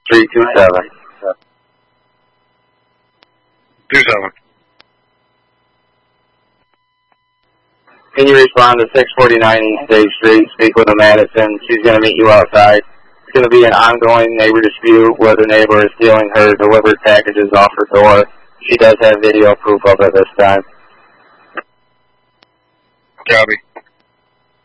327. 27. Can you respond to 649 East State Street? Speak with a Madison. She's going to meet you outside. It's going to be an ongoing neighbor dispute where the neighbor is stealing her delivered packages off her door. She does have video proof of it this time. Copy.